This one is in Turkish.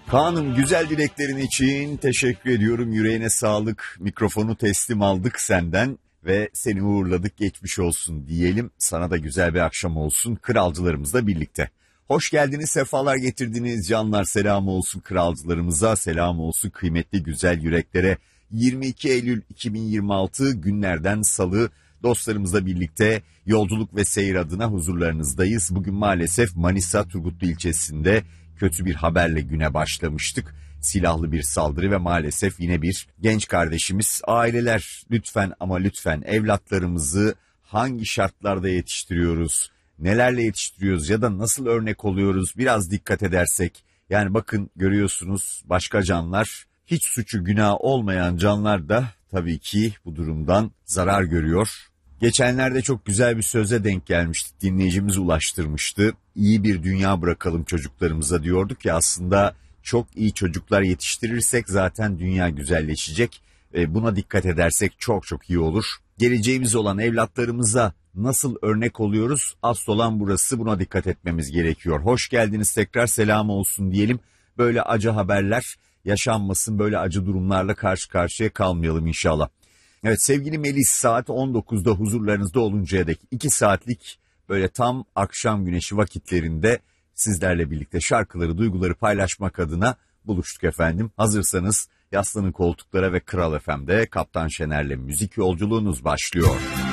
Kaan'ım, güzel dileklerin için teşekkür ediyorum. Yüreğine sağlık. Mikrofonu teslim aldık senden ve seni uğurladık, geçmiş olsun diyelim. Sana da güzel bir akşam olsun kralcılarımızla birlikte. Hoş geldiniz, sefalar getirdiniz canlar. Selam olsun kralcılarımıza, selam olsun kıymetli güzel yüreklere. 22 Eylül 2026 günlerden salı, dostlarımızla birlikte yolculuk ve seyir adına huzurlarınızdayız. Bugün maalesef Manisa Turgutlu ilçesinde kötü bir haberle güne başlamıştık. Silahlı bir saldırı ve maalesef yine bir genç kardeşimiz. Aileler lütfen ama lütfen evlatlarımızı hangi şartlarda yetiştiriyoruz, nelerle yetiştiriyoruz ya da nasıl örnek oluyoruz biraz dikkat edersek. Yani bakın, görüyorsunuz, başka canlar, hiç suçu günah olmayan canlar da tabii ki bu durumdan zarar görüyor. Geçenlerde çok güzel bir söze denk gelmiştik, dinleyicimiz ulaştırmıştı. İyi bir dünya bırakalım çocuklarımıza diyorduk ya, aslında çok iyi çocuklar yetiştirirsek zaten dünya güzelleşecek. Buna dikkat edersek çok çok iyi olur. Geleceğimiz olan evlatlarımıza nasıl örnek oluyoruz? Asıl olan burası, buna dikkat etmemiz gerekiyor. Hoş geldiniz tekrar, selam olsun diyelim. Böyle acı haberler yaşanmasın, böyle acı durumlarla karşı karşıya kalmayalım inşallah. Evet sevgili Melis, saat 19'da huzurlarınızda oluncaya dek 2 saatlik böyle tam akşam güneşi vakitlerinde sizlerle birlikte şarkıları, duyguları paylaşmak adına buluştuk efendim. Hazırsanız yaslanın koltuklara ve Kral FM'de Kaptan Şener'le müzik yolculuğunuz başlıyor.